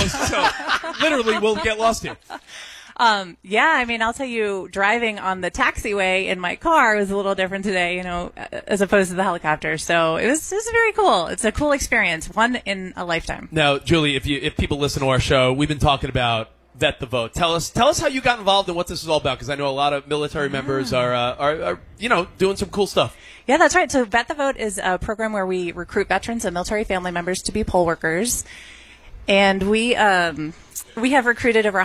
So literally, we'll get lost here. Yeah, I mean, I'll tell you, driving on the taxiway in my car was a little different today, as opposed to the helicopter. So it was very cool. It's a cool experience, one in a lifetime. Now, Julie, if people listen to our show, we've been talking about Vet the Vote. Tell us how you got involved and what this is all about, because I know a lot of military members are doing some cool stuff. Yeah, that's right. So Vet the Vote is a program where we recruit veterans and military family members to be poll workers. And we have recruited over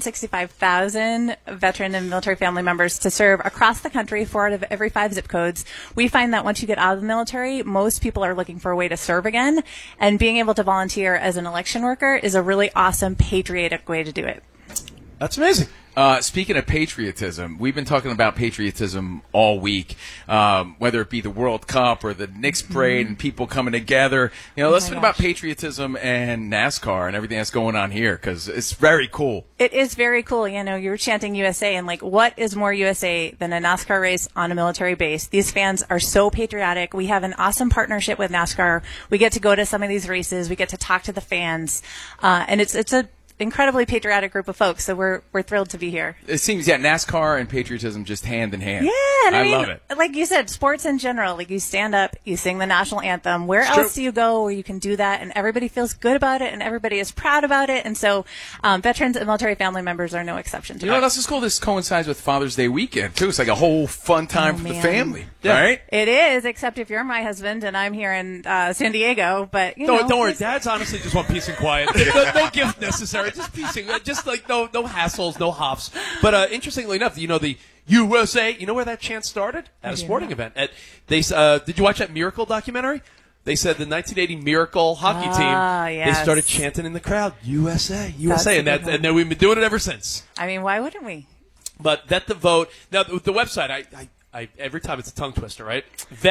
165,000 veteran and military family members to serve across the country, 4 out of every 5 zip codes. We find that once you get out of the military, most people are looking for a way to serve again, and being able to volunteer as an election worker is a really awesome, patriotic way to do it. That's amazing. Speaking of patriotism, we've been talking about patriotism all week, whether it be the World Cup or the Knicks parade and people coming together. Let's talk about patriotism and NASCAR and everything that's going on here, because it's very cool. It is very cool. You're chanting USA, and what is more USA than a NASCAR race on a military base? These fans are so patriotic. We have an awesome partnership with NASCAR. We get to go to some of these races. We get to talk to the fans, and it's a incredibly patriotic group of folks, so we're thrilled to be here. It seems, NASCAR and patriotism just hand in hand. Yeah, and I mean, love it. Like you said, sports in general, you stand up, you sing the national anthem. Where else do you go where you can do that, and everybody feels good about it, and everybody is proud about it? And so veterans and military family members are no exception to that. You know what else is cool? This coincides with Father's Day weekend, too. It's like a whole fun time for the family, right? It is, except if you're my husband and I'm here in San Diego. But don't worry, dads honestly just want peace and quiet. No gift necessary, just peace and just no hassles, no hops. But interestingly enough, the USA, you know where that chant started? At a sporting event. Did you watch that Miracle documentary? They said the 1980 Miracle hockey team, they started chanting in the crowd, USA, USA, and then we've been doing it ever since. I mean, why wouldn't we? But Vet the Vote. Now, the website, I every time it's a tongue twister, right?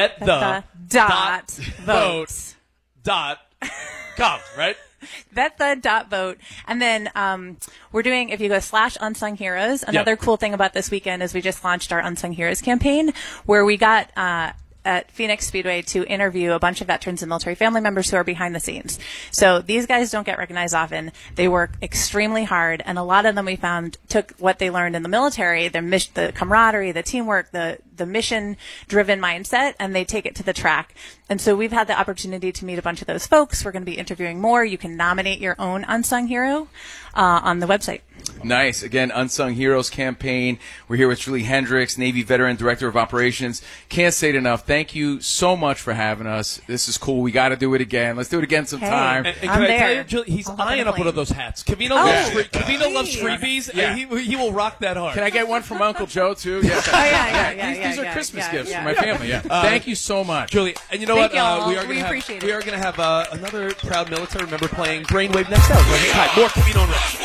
VetThe.vote.com, right? VetThe.vote. And then we're doing, if you go /Unsung Heroes, another cool thing about this weekend is we just launched our Unsung Heroes campaign, where we got at Phoenix Speedway to interview a bunch of veterans and military family members who are behind the scenes. So these guys don't get recognized often. They work extremely hard, and a lot of them we found took what they learned in the military, the camaraderie, the teamwork, the mission-driven mindset, and they take it to the track. And so we've had the opportunity to meet a bunch of those folks. We're going to be interviewing more. You can nominate your own unsung hero on the website. Nice. Again, Unsung Heroes campaign. We're here with Julie Hendricks, Navy veteran, Director of Operations. Can't say it enough. Thank you so much for having us. This is cool. We got to do it again. Let's do it again sometime. And can I tell you, Julie, he's eyeing up one of those hats. Cavino loves freebies, and he will rock that hard. Can I get one from Uncle Joe, too? Yes. These are Christmas gifts for my family. Yeah. Thank you so much. Julie, and you know what? We are going to have another proud military member playing Brainwave next out. Hi, more Cavino and Rich.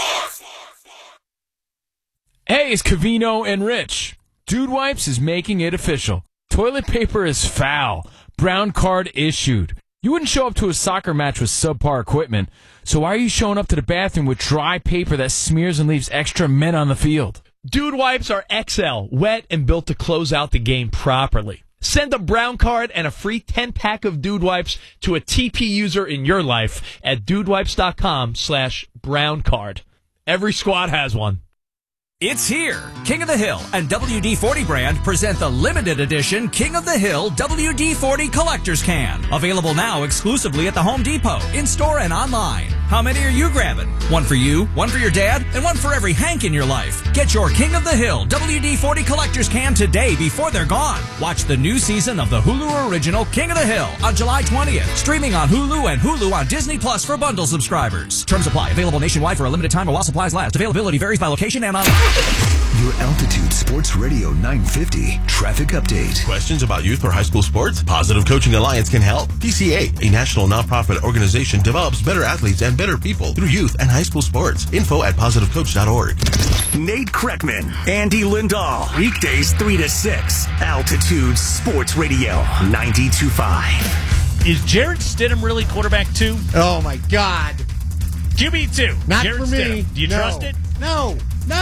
Hey, it's Cavino and Rich. Dude Wipes is making it official. Toilet paper is foul. Brown card issued. You wouldn't show up to a soccer match with subpar equipment, so why are you showing up to the bathroom with dry paper that smears and leaves extra men on the field? Dude Wipes are XL, wet and built to close out the game properly. Send a brown card and a free 10-pack of Dude Wipes to a TP user in your life at dudewipes.com/brown card. Every squad has one. It's here. King of the Hill and WD-40 brand present the limited edition King of the Hill WD-40 Collector's Can. Available now exclusively at the Home Depot, in-store and online. How many are you grabbing? One for you, one for your dad, and one for every Hank in your life. Get your King of the Hill WD-40 Collector's Can today before they're gone. Watch the new season of the Hulu original King of the Hill on July 20th. Streaming on Hulu and Hulu on Disney Plus for bundle subscribers. Terms apply. Available nationwide for a limited time while supplies last. Availability varies by location and on... Your Altitude Sports Radio 950 traffic update. Questions about youth or high school sports? Positive Coaching Alliance can help. PCA, a national nonprofit organization, develops better athletes and better people through youth and high school sports. Info at positivecoach.org. Nate Kreckman, Andy Lindahl. Weekdays 3 to 6. Altitude Sports Radio 92.5. Is Jarrett Stidham really quarterback 2? Oh, my God. QB2. Not Jarrett for me. Stidham. Do you trust it? No.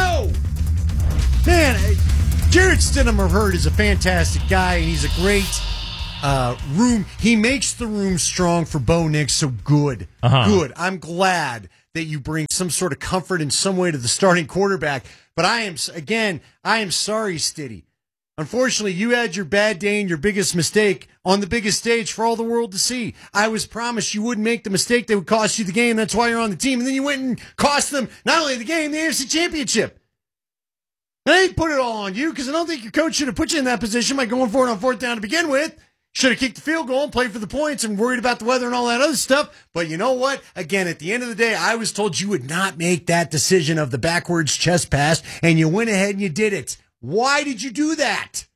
Man, Jarrett Stidham, I've heard, is a fantastic guy, and he's a great room. He makes the room strong for Bo Nix, so good. Good. I'm glad that you bring some sort of comfort in some way to the starting quarterback. But I am sorry, Stiddy. Unfortunately, you had your bad day and your biggest mistake on the biggest stage for all the world to see. I was promised you wouldn't make the mistake that would cost you the game. That's why you're on the team. And then you went and cost them not only the game, the AFC Championship. And I didn't put it all on you because I don't think your coach should have put you in that position by going for it on fourth down to begin with. Should have kicked the field goal and played for the points and worried about the weather and all that other stuff. But you know what? Again, at the end of the day, I was told you would not make that decision of the backwards chest pass, and you went ahead and you did it. Why did you do that?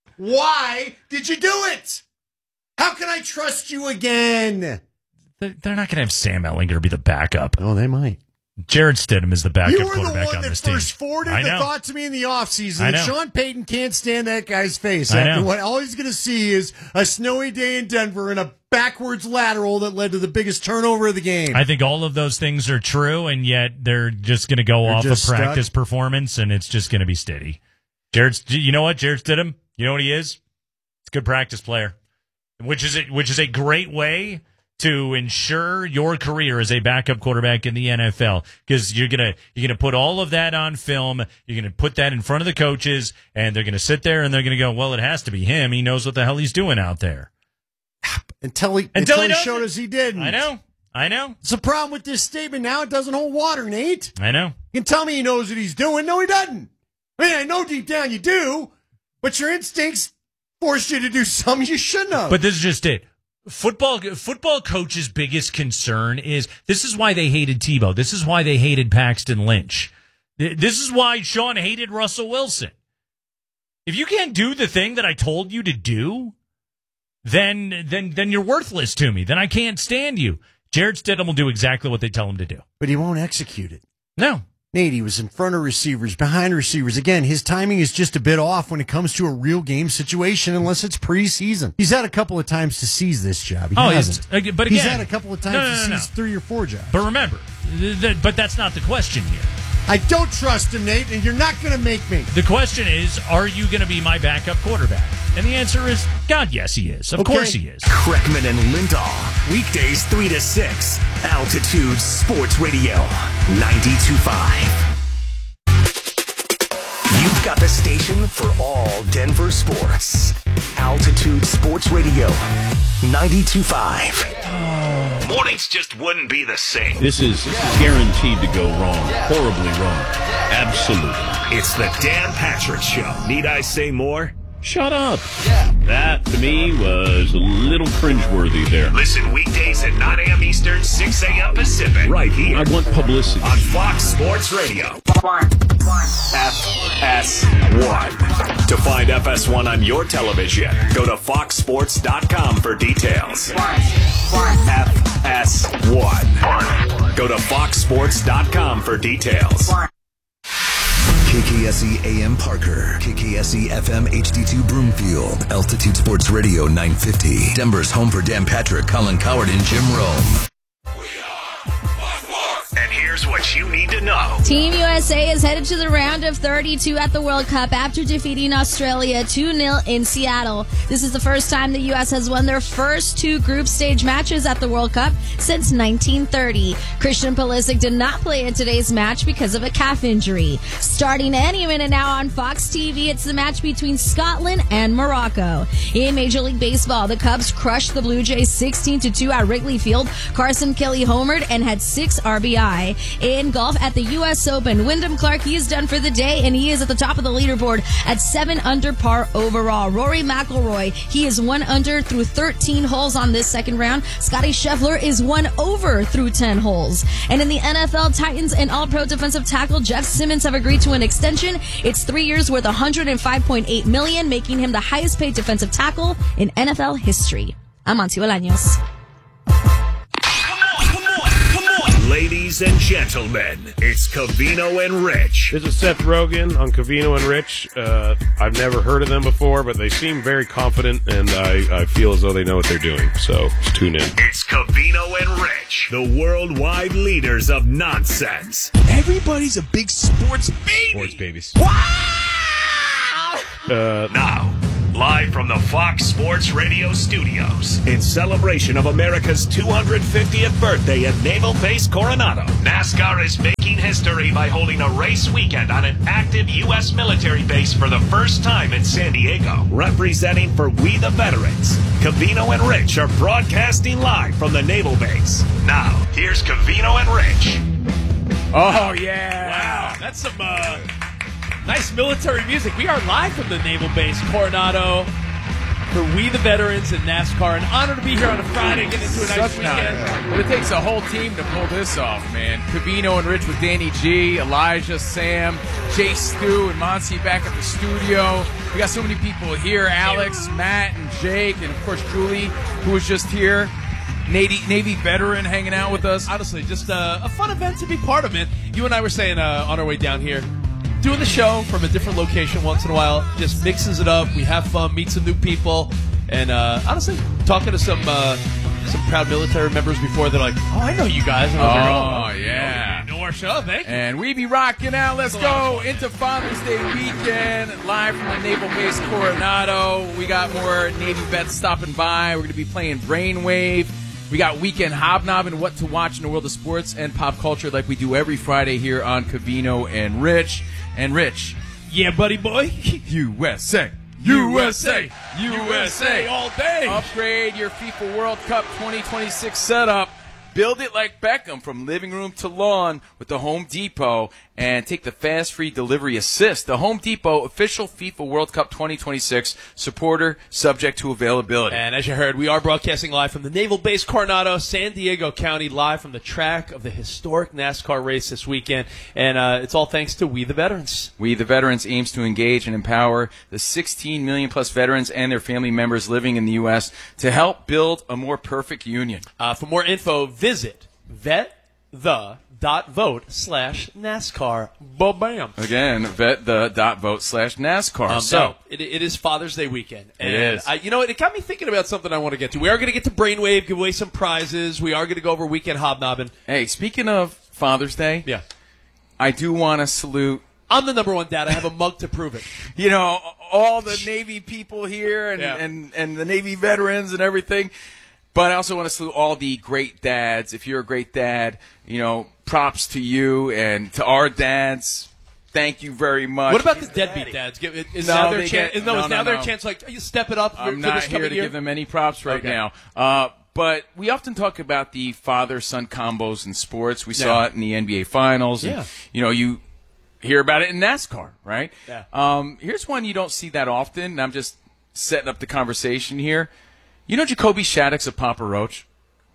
Why did you do it? How can I trust you again? They're not going to have Sam Ehlinger be the backup. Oh, they might. Jarrett Stidham is the backup quarterback on this team. You were the one that first forwarded the thought to me in the offseason that Sean Payton can't stand that guy's face. After what all he's going to see is a snowy day in Denver and a backwards lateral that led to the biggest turnover of the game. I think all of those things are true, and yet they're just going to go off of practice performance, and it's just going to be steady. You know what, Jarrett Stidham? You know what he is? He's a good practice player, which is a great way to ensure your career as a backup quarterback in the NFL, because you're gonna put all of that on film. You're gonna put that in front of the coaches, and they're gonna sit there and they're gonna go, "Well, it has to be him. He knows what the hell he's doing out there." Until he showed us he didn't. I know. It's a problem with this statement now. It doesn't hold water, Nate. I know. You can tell me he knows what he's doing. No, he doesn't. I mean, I know deep down you do, but your instincts forced you to do something you shouldn't have. But this is just it. Football coach's biggest concern is this is why they hated Tebow. This is why they hated Paxton Lynch. This is why Sean hated Russell Wilson. If you can't do the thing that I told you to do, then you're worthless to me. Then I can't stand you. Jarrett Stidham will do exactly what they tell him to do. But he won't execute it. No. Nate, he was in front of receivers, behind receivers. Again, his timing is just a bit off when it comes to a real game situation, unless it's preseason. He's had a couple of times to seize this job. He hasn't. But again, he's had a couple of times to seize 3 or 4 jobs. But remember, but that's not the question here. I don't trust him, Nate, and you're not going to make me. The question is, are you going to be my backup quarterback? And the answer is, God, yes, he is. Of course he is. Kreckman and Lindahl, weekdays 3 to 6, Altitude Sports Radio, 92.5. You've got the station for all Denver sports. Altitude Sports Radio, 92.5. Mornings just wouldn't be the same. This is guaranteed to go wrong. Horribly wrong. Absolutely. It's the Dan Patrick Show. Need I say more? Shut up. That, to me, was a little cringeworthy there. Listen weekdays at 9 a.m. Eastern, 6 a.m. Pacific. Right here. I want publicity. On Fox Sports Radio. FS1. To find FS1 on your television, go to foxsports.com for details. FS1. Go to foxsports.com for details. KKSE AM Parker, KKSE FM HD2 Broomfield, Altitude Sports Radio 950, Denver's home for Dan Patrick, Colin Coward, and Jim Rome. And here's what you need to know. Team USA is headed to the round of 32 at the World Cup after defeating Australia 2-0 in Seattle. This is the first time the U.S. has won their first 2 group stage matches at the World Cup since 1930. Christian Pulisic did not play in today's match because of a calf injury. Starting any minute now on Fox TV, it's the match between Scotland and Morocco. In Major League Baseball, the Cubs crushed the Blue Jays 16-2 at Wrigley Field. Carson Kelly homered and had 6 RBI. In golf at the U.S. Open, Wyndham Clark, he is done for the day, and he is at the top of the leaderboard at 7 under par overall. Rory McIlroy, he is 1 under through 13 holes on this second round. Scotty Scheffler is 1 over through 10 holes. And in the NFL, Titans and All-Pro defensive tackle Jeff Simmons have agreed to an extension. It's 3 years worth $105.8 million, making him the highest paid defensive tackle in NFL history. I'm Monty Bolaños. Ladies and gentlemen, it's Covino and Rich. This is Seth Rogen on Covino and Rich. I've never heard of them before, but they seem very confident, and I feel as though they know what they're doing. So tune in. It's Covino and Rich, the worldwide leaders of nonsense. Everybody's a big sports baby. Sports babies. Wow! Now, Live from the Fox Sports Radio studios. In celebration of America's 250th birthday at Naval Base Coronado, NASCAR is making history by holding a race weekend on an active U.S. military base for the first time in San Diego. Representing for We the Veterans, Covino and Rich are broadcasting live from the Naval Base. Now, here's Covino and Rich. Oh, yeah. Wow, that's some nice military music. We are live from the Naval Base Coronado for We the Veterans and NASCAR. An honor to be here on a Friday, get into a nice weekend. But it takes a whole team to pull this off, man. Covino and Rich with Danny G, Elijah, Sam, Jay Stu, and Monty back at the studio. We got so many people here, Alex, Matt, and Jake, and of course Julie, who was just here. Navy veteran hanging out with us. Honestly, just a fun event to be part of, man. You and I were saying on our way down here, doing the show from a different location once in a while just mixes it up. We have fun, meet some new people, and honestly, talking to some proud military members before, they're like, "Oh, I know you guys." And I was like, yeah. You know our show, thank you. And we be rocking out. Let's go into Father's Day weekend, live from the Naval Base Coronado. We got more Navy vets stopping by. We're going to be playing Brainwave. We got weekend hobnobbing, what to watch in the world of sports and pop culture like we do every Friday here on Covino and Rich. And Rich. Yeah, buddy boy. USA. USA. USA. All day. Upgrade your FIFA World Cup 2026 setup. Build it like Beckham from living room to lawn with the Home Depot and take the fast free delivery assist. The Home Depot official FIFA World Cup 2026 supporter subject to availability. And as you heard, we are broadcasting live from the Naval Base Coronado, San Diego County, live from the track of the historic NASCAR race this weekend. And it's all thanks to We the Veterans. We the Veterans aims to engage and empower the 16 million plus veterans and their family members living in the U.S. to help build a more perfect union. For more info, visit VetThe.vote/NASCAR. Bam. Again, VetThe.vote/NASCAR. So it is Father's Day weekend. And it is. You know what? It got me thinking about something I want to get to. We are going to get to Brainwave, give away some prizes. We are going to go over weekend hobnobbing. Hey, speaking of Father's Day, yeah, I do want to salute. I'm the number one dad. I have a mug to prove it. You know, all the Navy people here and the Navy veterans and everything. But I also want to salute all the great dads. If you're a great dad, you know, props to you and to our dads. Thank you very much. What about the deadbeat dads? Is now their chance? Like, you step it up. I'm not here to give them any props right now. But we often talk about the father-son combos in sports. We saw it in the NBA Finals. Yeah. And, you know, you hear about it in NASCAR, right? Yeah. Here's one you don't see that often, and I'm just setting up the conversation here. You know Jacoby Shaddix of Papa Roach?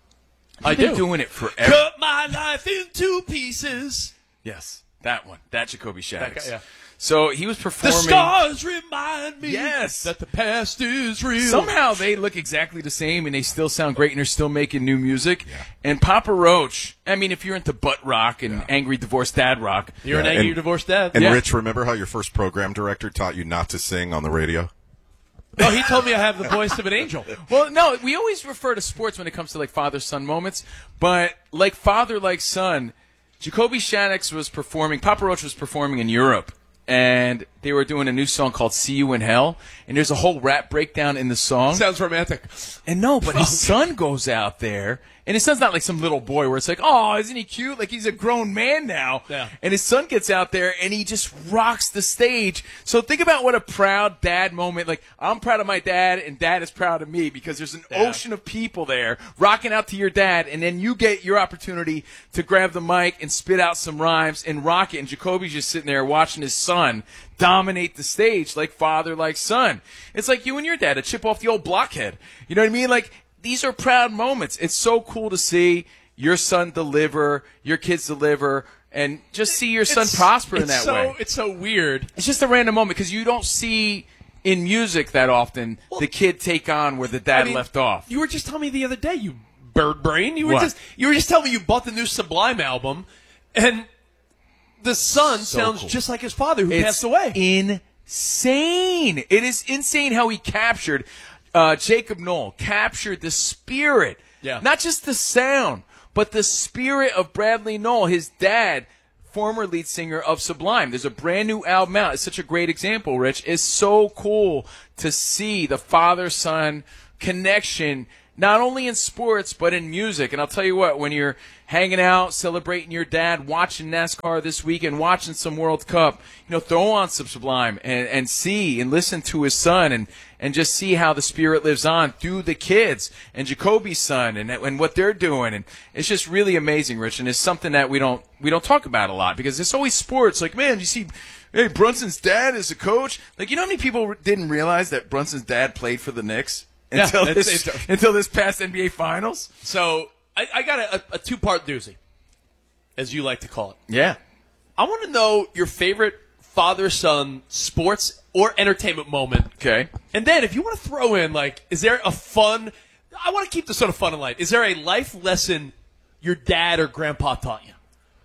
He's been doing it forever. Cut my life into pieces. Yes, that one. That Jacoby Shaddix. That guy, yeah. So he was performing. The stars remind me yes. that the past is real. Somehow they look exactly the same and they still sound great and they're still making new music. Yeah. And Papa Roach, I mean, if you're into butt rock and angry divorced dad rock. You're an angry divorced dad. And Rich, remember how your first program director taught you not to sing on the radio? No, he told me I have the voice of an angel. Well, no, we always refer to sports when it comes to, like, father-son moments. But like father, like son, Jacoby Shaddix was performing, Papa Roach was performing in Europe. And they were doing a new song called See You in Hell. And there's a whole rap breakdown in the song. Sounds romantic. And no, but his son goes out there. And his son's not like some little boy where it's like, oh, isn't he cute? Like, he's a grown man now. Yeah. And his son gets out there and he just rocks the stage. So think about what a proud dad moment. Like, I'm proud of my dad and dad is proud of me because there's an ocean of people there rocking out to your dad. And then you get your opportunity to grab the mic and spit out some rhymes and rock it. And Jacoby's just sitting there watching his son dominate the stage like father, like son. It's like you and your dad, a chip off the old blockhead. You know what I mean? Like, these are proud moments. It's so cool to see your son deliver, your kids deliver, and just see your son prosper in that way. It's so weird. It's just a random moment because you don't see in music that often the kid take on where the dad left off. You were just telling me the other day, you bird brain. You were just telling me you bought the new Sublime album, and the son sounds just like his father who passed away. Insane. It is insane how he captured. Jacob Knoll captured the spirit, not just the sound, but the spirit of Bradley Knoll, his dad, former lead singer of Sublime. There's a brand new album out. It's such a great example, Rich. It's so cool to see the father-son connection, not only in sports, but in music. And I'll tell you what, when you're hanging out, celebrating your dad, watching NASCAR this weekend, watching some World Cup, throw on some Sublime and see and listen to his son and just see how the spirit lives on through the kids and Jacoby's son and what they're doing. And it's just really amazing, Rich. And it's something that we don't talk about a lot because it's always sports. Like, man, you see, hey, Brunson's dad is a coach. Like, you know how many people didn't realize that Brunson's dad played for the Knicks until this past NBA Finals? So I got a two-part doozy, as you like to call it. Yeah. I want to know your favorite father-son sports or entertainment moment. Okay. And then if you want to throw in, like, is there a fun – I want to keep this sort of fun and light. Is there a life lesson your dad or grandpa taught you?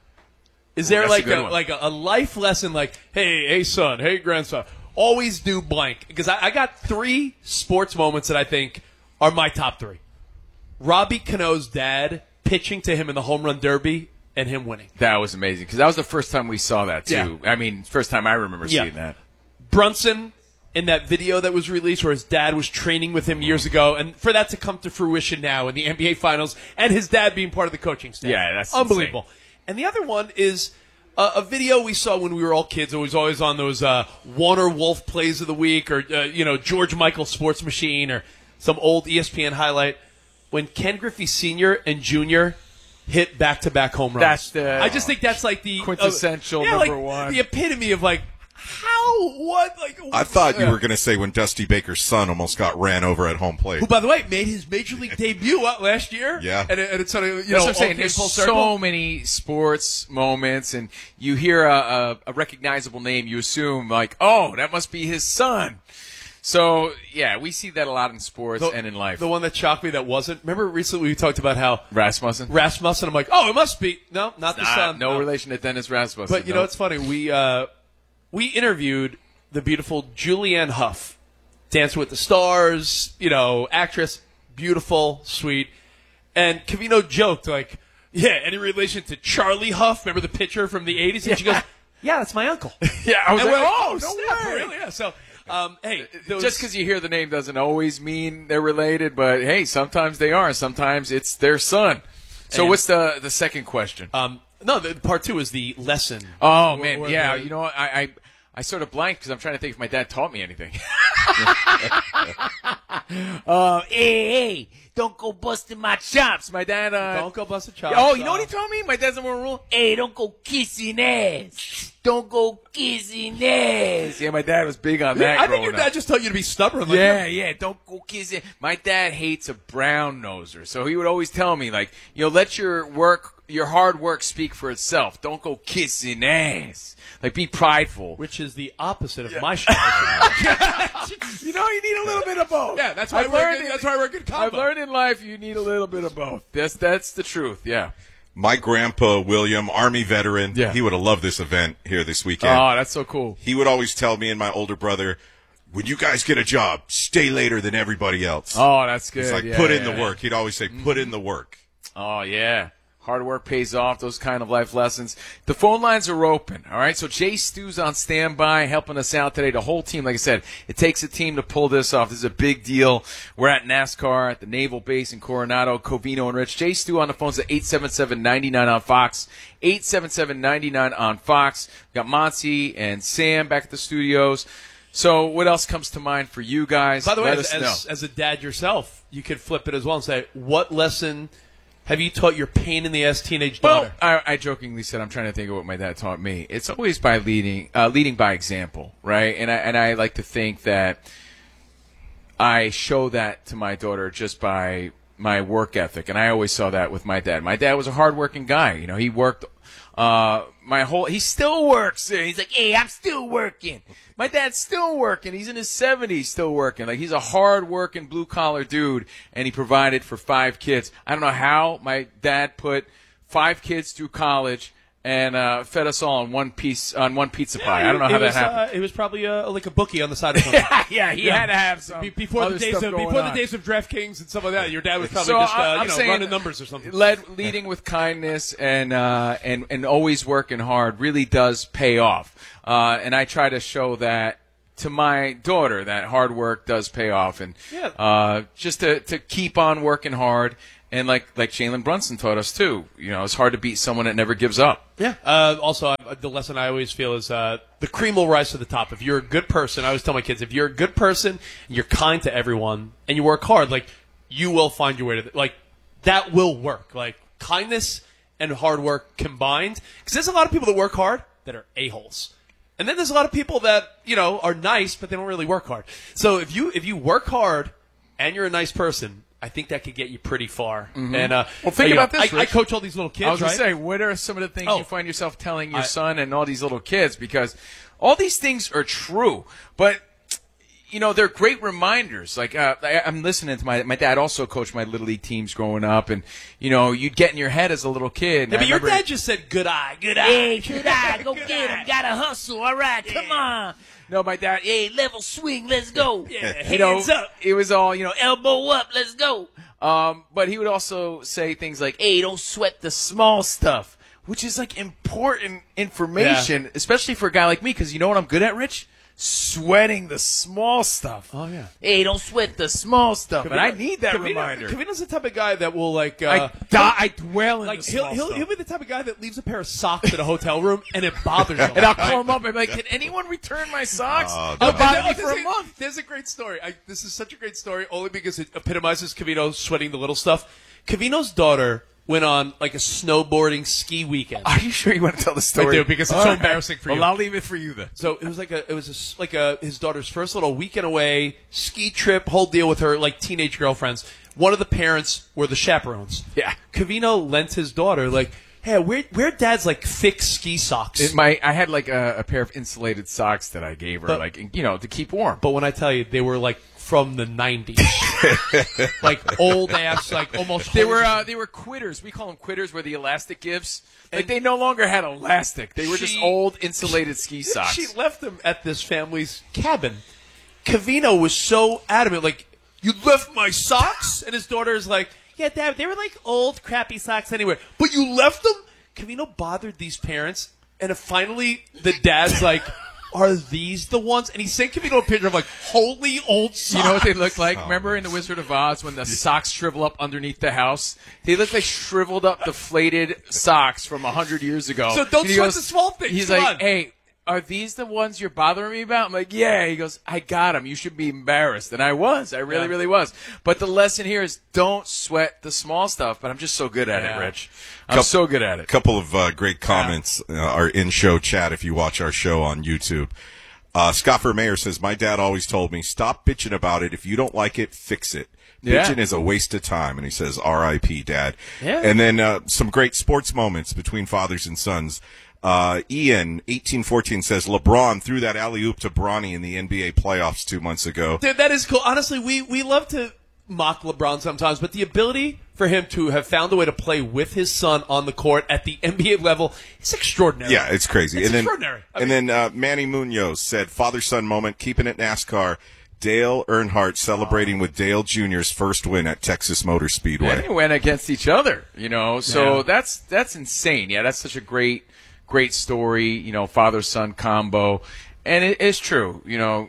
Is there like a life lesson like, hey, son, hey, grandson, always do blank? Because I got 3 sports moments that I think are my top 3. Robbie Cano's dad pitching to him in the home run derby and him winning. That was amazing because that was the first time we saw that, too. Yeah. I mean, first time I remember seeing that. Brunson in that video that was released where his dad was training with him years ago, and for that to come to fruition now in the NBA Finals and his dad being part of the coaching staff. Yeah, that's unbelievable. Insane. And the other one is a video we saw when we were all kids. It was always on those Warner Wolf Plays of the Week or, George Michael Sports Machine or some old ESPN highlight. When Ken Griffey Sr. and Jr. hit back-to-back home runs. I just think that's like the quintessential number one. The epitome of like how what like. I thought you were going to say when Dusty Baker's son almost got ran over at home plate. Who, by the way, made his major league debut last year. Yeah, and it's sort of that's what I'm saying. There's so many sports moments, and you hear a recognizable name, you assume like, oh, that must be his son. So, yeah, we see that a lot in sports and in life. The one that shocked me that wasn't. Remember recently we talked about how Rasmussen? I'm like, oh, it must be. No, not the son. No relation to Dennis Rasmussen. But, you know, it's funny. We interviewed the beautiful Julianne Hough, Dancing with the Stars, actress, beautiful, sweet. And Covino joked, like, yeah, any relation to Charlie Huff? Remember the pitcher from the 80s? And she goes, yeah, that's my uncle. Yeah, I was like, oh, no way. Really? Yeah, so... hey, just because you hear the name doesn't always mean they're related, but hey, sometimes they are. Sometimes it's their son. So what's the second question? No, part 2 is the lesson. Oh man, yeah. You know what? I sort of blanked because I'm trying to think if my dad taught me anything. Hey, don't go busting my chops. My dad. Don't go busting chops. Oh, you know what he told me? My dad's number one rule. Hey, don't go kissing ass. Don't go kissing ass. Yeah, my dad was big on that. I think your dad just told you to be stubborn. Like yeah. Don't go kissing. My dad hates a brown noser, so he would always tell me, like, let your hard work speak for itself. Don't go kissing ass. Like, be prideful. Which is the opposite of my strategy. You need a little bit of both. Yeah, that's why we're a good combo. I've learned in life you need a little bit of both. That's the truth, yeah. My grandpa, William, Army veteran, he would have loved this event here this weekend. Oh, that's so cool. He would always tell me and my older brother, when you guys get a job, stay later than everybody else. Oh, that's good. He's like, put in the work. He'd always say, put in the work. Oh, yeah. Hard work pays off, those kind of life lessons. The phone lines are open, all right? So Jay Stu's on standby helping us out today. The whole team, like I said, it takes a team to pull this off. This is a big deal. We're at NASCAR at the Naval Base in Coronado, Covino and Rich. Jay Stu on the phones at 877-99 on Fox. 877-99 on Fox. We got Monty and Sam back at the studios. So what else comes to mind for you guys? By the way, as a dad yourself, you could flip it as well and say, what lesson have you taught your pain-in-the-ass teenage daughter? Well, I jokingly said I'm trying to think of what my dad taught me. It's always by leading by example, right? And I like to think that I show that to my daughter just by my work ethic, and I always saw that with my dad. My dad was a hard-working guy. He worked he still works. He's like, hey, I'm still working. My dad's still working. He's in his 70s still working. Like, he's a hard-working, blue-collar dude, and he provided for 5 kids. I don't know how my dad put 5 kids through college and fed us all on one pizza pie. I don't know how that happened. It was probably like a bookie on the side of something. Yeah, he had to have some before the days of DraftKings and stuff like that. Your dad was probably just running numbers or something. Leading with kindness and always working hard really does pay off. And I try to show that to my daughter, that hard work does pay off, and just to keep on working hard. And like Jalen Brunson taught us too, it's hard to beat someone that never gives up. Yeah. Also, the lesson I always feel is the cream will rise to the top. If you're a good person, I always tell my kids, if you're a good person, and you're kind to everyone, and you work hard, you will find your way to that will work. Kindness and hard work combined. Because there's a lot of people that work hard that are a-holes. And then there's a lot of people that, are nice, but they don't really work hard. So if you work hard and you're a nice person, I think that could get you pretty far. Mm-hmm. And think about this, I coach all these little kids. I was going to say, what are some of the things you find yourself telling your son and all these little kids? Because all these things are true, but they're great reminders. I'm listening to my dad also coached my little league teams growing up, and you'd get in your head as a little kid. Yeah, but your dad just said, "Good eye, good eye, hey, good eye, go get him. Gotta hustle. All right, come on." No, my dad. Hey, level swing, let's go. Yeah, hands up. It was all elbow up, let's go. But he would also say things like, "Hey, don't sweat the small stuff," which is important information, especially for a guy like me, because you know what I'm good at, Rich? Sweating the small stuff. Oh, yeah. Hey, don't sweat the small stuff. But I need that reminder. Kavino's the type of guy that will, I dwell in the small stuff. He'll be the type of guy that leaves a pair of socks in a hotel room, and it bothers him. And I'll call him up and be like, can anyone return my socks? It'll bother me for a month. There's a great story. This is such a great story, only because it epitomizes Cavino sweating the little stuff. Cavino's daughter went on a snowboarding ski weekend. Are you sure you want to tell the story? I do, because it's so embarrassing for you. Well, I'll leave it for you then. So it was his daughter's first little weekend away, ski trip, whole deal with her teenage girlfriends. One of the parents were the chaperones. Yeah. Cavino lent his daughter hey, where dad's thick ski socks? I had a pair of insulated socks that I gave her, to keep warm. But when I tell you, they were from the 90s. Old ass, almost. They were quitters. We call them quitters, where the elastic gives. They no longer had elastic. They were just old insulated ski socks. She left them at this family's cabin. Cavino was so adamant, you left my socks? And his daughter's yeah, Dad, they were old, crappy socks anyway. But you left them? Cavino bothered these parents, and finally the dad's are these the ones? And he sent Cavino a picture of holy old socks. You know what they look like? Remember in The Wizard of Oz when the socks shrivel up underneath the house? They look like shriveled up, deflated socks from 100 years ago. So don't sweat the small things. He's hey, are these the ones you're bothering me about? I'm yeah. He goes, I got them. You should be embarrassed. And I was. I really was. But the lesson here is don't sweat the small stuff. But I'm just so good at it, Rich. I'm so good at it. A couple of great comments are in show chat if you watch our show on YouTube. Scott Vermeer says, my dad always told me, stop bitching about it. If you don't like it, fix it. Bitching is a waste of time. And he says, R.I.P., Dad. Yeah. And then some great sports moments between fathers and sons. Ian, 1814, says LeBron threw that alley-oop to Bronny in the NBA playoffs 2 months ago. Dude, that is cool. Honestly, we love to mock LeBron sometimes, but the ability for him to have found a way to play with his son on the court at the NBA level is extraordinary. Yeah, it's crazy. It's extraordinary. Then Manny Munoz said, father-son moment, keeping it NASCAR. Dale Earnhardt celebrating with Dale Jr.'s first win at Texas Motor Speedway. And they went against each other, so that's insane. Yeah, that's such a great story, father-son combo. And it's true,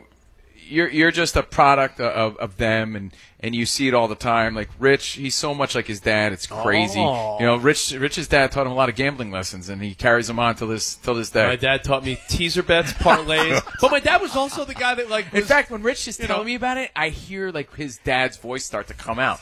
you're just a product of them, and you see it all the time. Like Rich, he's so much like his dad, it's crazy. Rich's dad taught him a lot of gambling lessons, and he carries them on till this day. My dad taught me teaser bets, parlays. But my dad was also the guy that in fact, when Rich is telling me about it, I hear his dad's voice start to come out.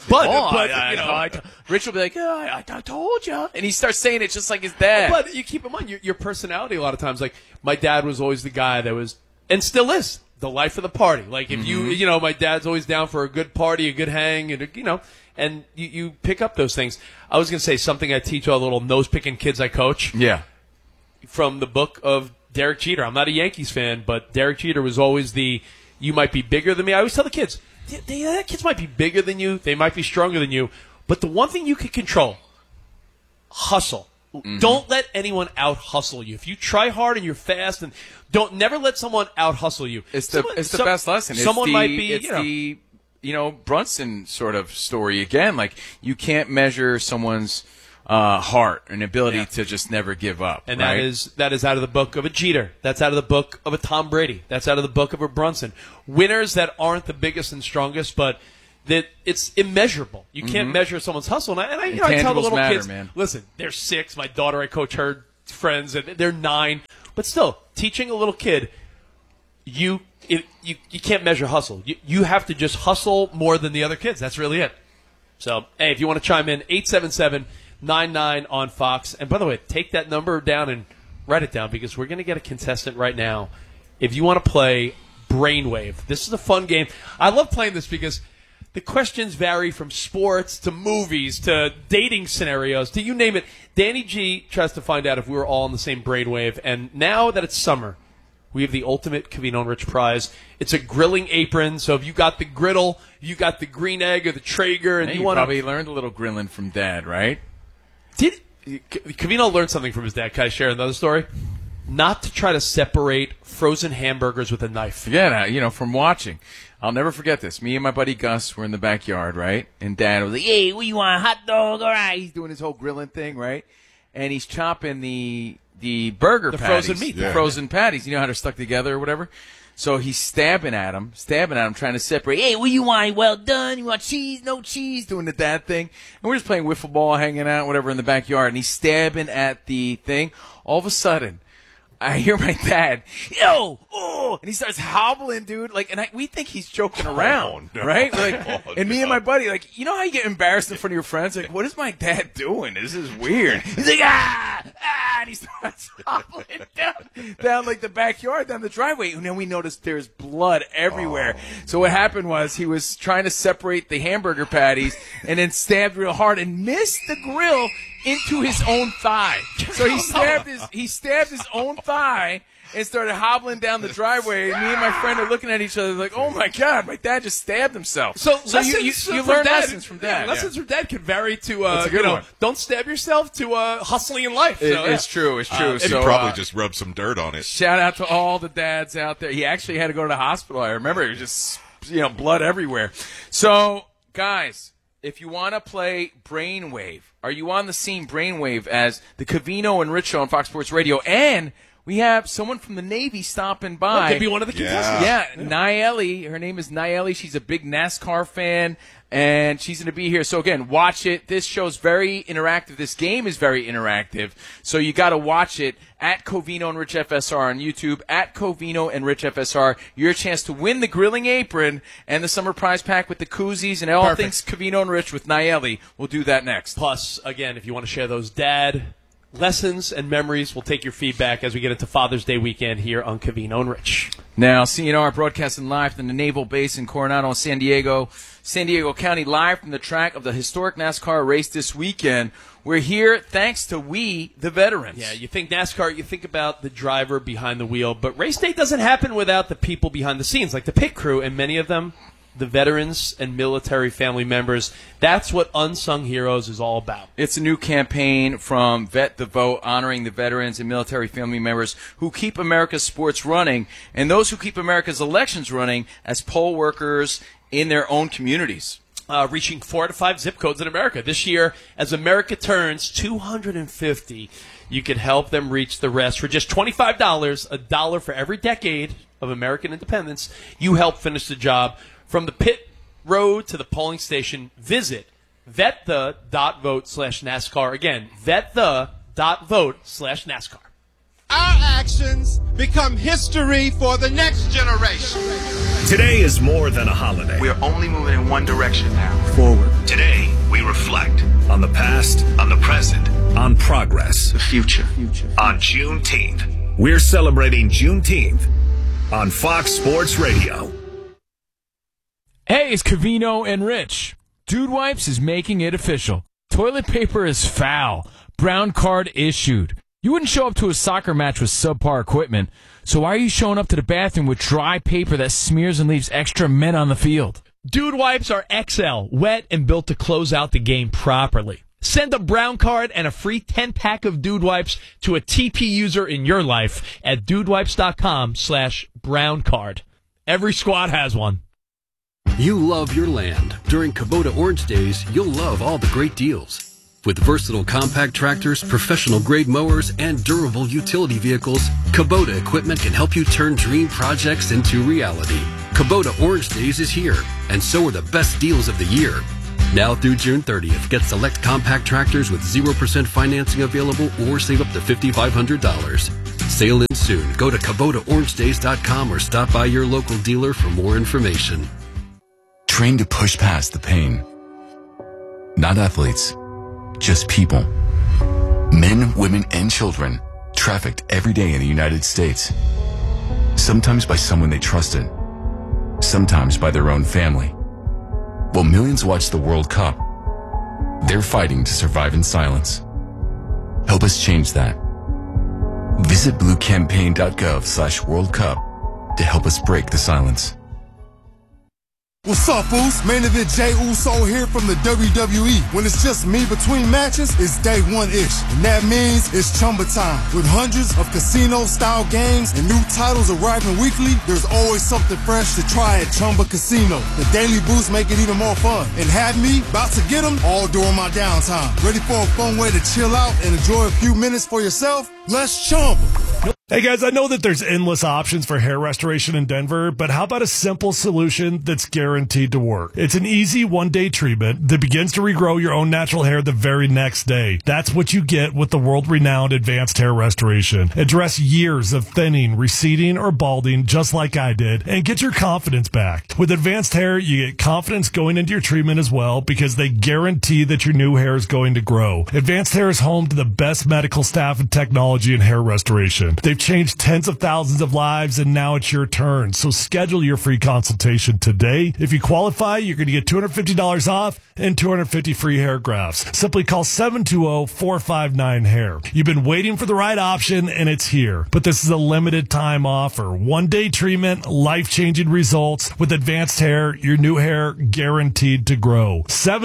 But Rich will be like, I told you, and he starts saying it just like his dad. But you keep in mind your personality a lot of times. My dad was always the guy that was, and still is, the life of the party. If you my dad's always down for a good party, a good hang, and and you pick up those things. I was going to say something I teach all the little nose-picking kids I coach. Yeah. From the book of Derek Jeter. I'm not a Yankees fan, but Derek Jeter was always you might be bigger than me. I always tell the kids, kids might be bigger than you, they might be stronger than you, but the one thing you can control, hustle. Don't let anyone out hustle you. If you try hard and you're fast, and never let someone out hustle you. It's the best lesson. Someone might be, the Brunson sort of story again. Like, you can't measure someone's heart and ability to just never give up. And right? that is out of the book of a Jeter. That's out of the book of a Tom Brady. That's out of the book of a Brunson. Winners that aren't the biggest and strongest, but that it's immeasurable. You can't measure someone's hustle. And I tell the little kids, man. Listen, they're 6. My daughter, I coach her friends, and they're 9. But still, teaching a little kid, you can't measure hustle. You have to just hustle more than the other kids. That's really it. So, hey, if you want to chime in, 877-99 on Fox. And by the way, take that number down and write it down, because we're going to get a contestant right now. If you want to play Brainwave, this is a fun game. I love playing this because the questions vary from sports to movies to dating scenarios to you name it. Danny G tries to find out if we were all on the same brainwave. And now that it's summer, we have the ultimate Covino and Rich prize. It's a grilling apron. So if you got the griddle, you got the green egg or the Traeger, and you probably learned a little grilling from Dad, right? Did Covino learn something from his dad? Can I share another story? Not to try to separate frozen hamburgers with a knife. Yeah, from watching. I'll never forget this. Me and my buddy Gus were in the backyard, right? And Dad was like, "Hey, what you want, hot dog?" All right. He's doing his whole grilling thing, right? And he's chopping the burger patties. Frozen meat. The frozen patties. You know how they're stuck together or whatever? So he's stabbing at him, trying to separate. "Hey, what you want? Well done. You want cheese? No cheese?" Doing the dad thing. And we're just playing wiffle ball, hanging out, whatever, in the backyard. And he's stabbing at the thing. All of a sudden, I hear my dad, "Yo, oh," and he starts hobbling, dude. We think he's joking around, right? And me and my buddy, you know how you get embarrassed in front of your friends? Like, what is my dad doing? This is weird. He's like, and he starts hobbling down the backyard, down the driveway. And then we noticed there's blood everywhere. So what happened was he was trying to separate the hamburger patties and then stabbed real hard and missed the grill into his own thigh. So he stabbed his own thigh and started hobbling down the driveway. And me and my friend are looking at each other like, "Oh my God, my dad just stabbed himself." So you learn lessons from dad. Yeah, lessons from dad can vary to don't stab yourself to hustling in life. It's true. It's true. So probably just rub some dirt on it. Shout out to all the dads out there. He actually had to go to the hospital. I remember it was just blood everywhere. So guys, if you want to play Brainwave, are you on the same Brainwave as the Covino and Rich Show on Fox Sports Radio? And we have someone from the Navy stopping by. Could be one of the contestants. Yeah, Nayeli. Her name is Nayeli. She's a big NASCAR fan, and she's going to be here. So, again, watch it. This show's very interactive. This game is very interactive. So you got to watch it at Covino and Rich FSR on YouTube, at Covino and Rich FSR. Your chance to win the grilling apron and the summer prize pack with the koozies and all things Covino and Rich with Nayeli. We'll do that next. Plus, again, if you want to share those dad lessons and memories, we'll take your feedback as we get into Father's Day weekend here on Covino and Rich. Now, CNR broadcasting live from the Naval Base in Coronado, San Diego County, live from the track of the historic NASCAR race this weekend. We're here thanks to we, the veterans. Yeah, you think NASCAR, you think about the driver behind the wheel, but race day doesn't happen without the people behind the scenes, like the pit crew, and many of them, the veterans and military family members. That's what Unsung Heroes is all about. It's a new campaign from Vet the Vote, honoring the veterans and military family members who keep America's sports running and those who keep America's elections running as poll workers in their own communities. Reaching 4 out of 5 zip codes in America. This year, as America turns 250, you can help them reach the rest. For just $25, $1 for every decade of American independence, you help finish the job. From the pit road to the polling station, visit vetthe.vote/NASCAR. Again, vetthe.vote/NASCAR. Our actions become history for the next generation. Today is more than a holiday. We are only moving in one direction now. Forward. Today, we reflect on the past, on the present, on progress, the future. On Juneteenth. We're celebrating Juneteenth on Fox Sports Radio. Hey, it's Covino and Rich. Dude Wipes is making it official. Toilet paper is foul. Brown card issued. You wouldn't show up to a soccer match with subpar equipment, so why are you showing up to the bathroom with dry paper that smears and leaves extra men on the field? Dude Wipes are XL, wet and built to close out the game properly. Send a brown card and a free 10-pack of Dude Wipes to a TP user in your life at dudewipes.com/brown card. Every squad has one. You love your land. During Kubota Orange Days, you'll love all the great deals. With versatile compact tractors, professional-grade mowers, and durable utility vehicles, Kubota equipment can help you turn dream projects into reality. Kubota Orange Days is here, and so are the best deals of the year. Now through June 30th, get select compact tractors with 0% financing available or save up to $5,500. Sale ends soon. Go to KubotaOrangeDays.com or stop by your local dealer for more information. Train to push past the pain. Not athletes, just people. Men, women, and children trafficked every day in the United States. Sometimes by someone they trusted, sometimes by their own family. While millions watch the World Cup, they're fighting to survive in silence. Help us change that. Visit bluecampaign.gov/World Cup to help us break the silence. What's up, Uso? Main event Jey Uso here from the WWE. When it's just me between matches, it's day one-ish. And that means it's Chumba time. With hundreds of casino-style games and new titles arriving weekly, there's always something fresh to try at Chumba Casino. The daily boosts make it even more fun. And have me about to get them all during my downtime. Ready for a fun way to chill out and enjoy a few minutes for yourself? Let's Chumba. Hey guys, I know that there's endless options for hair restoration in Denver, but how about a simple solution that's guaranteed to work? It's an easy one-day treatment that begins to regrow your own natural hair the very next day. That's what you get with the world-renowned Advanced Hair Restoration. Address years of thinning, receding, or balding just like I did, and get your confidence back. With Advanced Hair, you get confidence going into your treatment as well because they guarantee that your new hair is going to grow. Advanced Hair is home to the best medical staff and technology in hair restoration. They've changed tens of thousands of lives, and now it's your turn. So schedule your free consultation today. If you qualify, you're going to get $250 off and 250 free hair grafts. Simply call 720-459-HAIR. You've been waiting for the right option, and it's here. But this is a limited time offer. One-day treatment, life-changing results. With Advanced Hair, your new hair guaranteed to grow.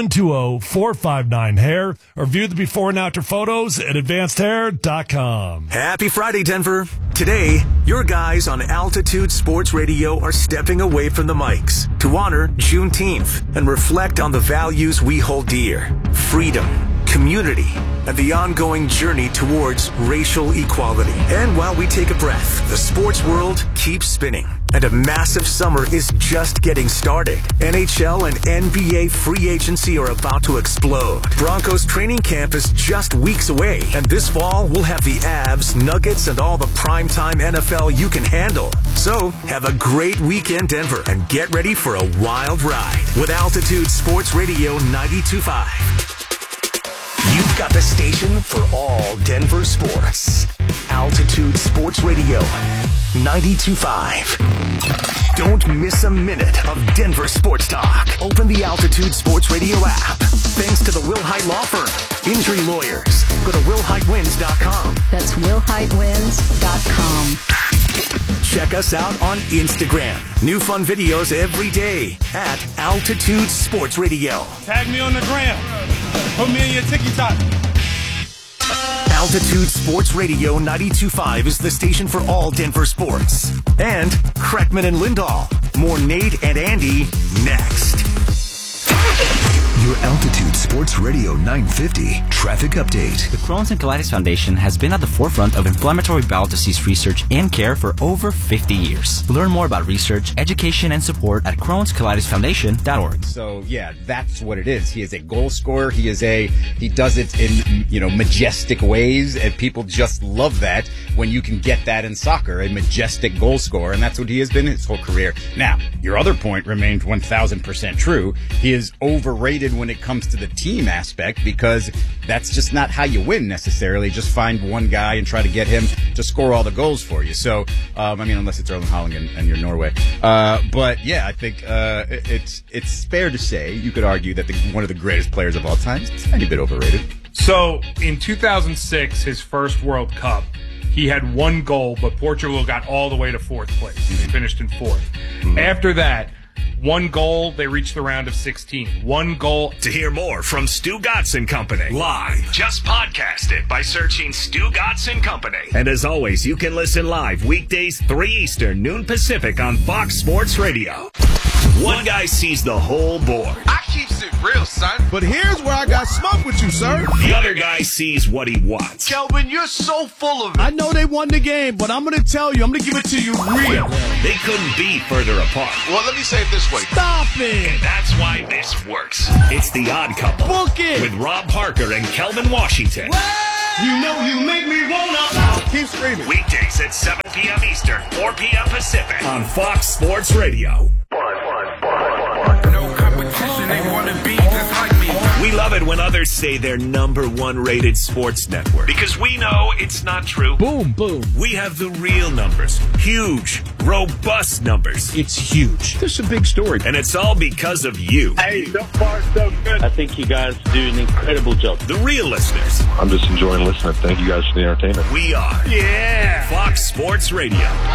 720-459-HAIR, or view the before and after photos at advancedhair.com. Happy Friday, Denver. Today, your guys on Altitude Sports Radio are stepping away from the mics to honor Juneteenth and reflect on the values we hold dear: freedom, community, and the ongoing journey towards racial equality. And while we take a breath, the sports world keeps spinning, and a massive summer is just getting started. NHL and NBA free agency are about to explode. Broncos training camp is just weeks away, and this fall we'll have the Avs, Nuggets, and all the primetime NFL you can handle. So have a great weekend, Denver, and get ready for a wild ride with Altitude Sports Radio 92.5. You've got the station for all Denver sports. Altitude Sports Radio 92.5. Don't miss a minute of Denver sports talk. Open the Altitude Sports Radio app. Thanks to the Will Hite Law Firm. Injury lawyers. Go to willhitewins.com. That's willhitewins.com. Check us out on Instagram. New fun videos every day at Altitude Sports Radio. Tag me on the gram. Put me in your TikTok. Altitude Sports Radio 92.5 is the station for all Denver sports. And Kreckman and Lindahl. More Nate and Andy next. Your Altitude Sports Radio 950 traffic update. The Crohn's and Colitis Foundation has been at the forefront of inflammatory bowel disease research and care for over 50 years. Learn more about research, education, and support at Crohn'sColitisFoundation.org. So, yeah, that's what it is. He is a goal scorer. He does it in, majestic ways, and people just love that when you can get that in soccer, a majestic goal scorer, and that's what he has been his whole career. Now, your other point remains 1,000% true. He is overrated when it comes to the team aspect because that's just not how you win necessarily. Just find one guy and try to get him to score all the goals for you. So, unless it's Erling Haaland and you're Norway. But yeah, I think it's fair to say you could argue that one of the greatest players of all time is a tiny bit overrated. So in 2006, his first World Cup, he had one goal, but Portugal got all the way to fourth place. He finished in fourth. After that, 1 goal, they reached the round of 16. 1 goal. To hear more from Stu Gatz and Company live, just podcast it by searching Stu Gatz and Company. And as always, you can listen live weekdays 3 Eastern, noon Pacific on Fox Sports Radio. One guy sees the whole board. I keeps it real, son. But here's where I got smoke with you, sir. The other guy sees what he wants. Kelvin, you're so full of it. I know they won the game, but I'm going to tell you, I'm going to give it to you real. They couldn't be further apart. Well, let me say it this way. Stop it. And that's why this works. It's The Odd Couple. Book it. With Rob Parker and Kelvin Washington. You know you make me wanna. Keep screaming. Weekdays at 7 p.m. Eastern, 4 p.m. Pacific on Fox Sports Radio. No competition, they wanna be just like me. We love it when others say they're #1 rated sports network because we know it's not true. Boom, boom. We have the real numbers. Huge, robust numbers. It's huge. This is a big story. And it's all because of you. Hey, so far so good. I think you guys do an incredible job. The real listeners. I'm just enjoying listening. Thank you guys for the entertainment. We are. Yeah. Fox Sports Radio.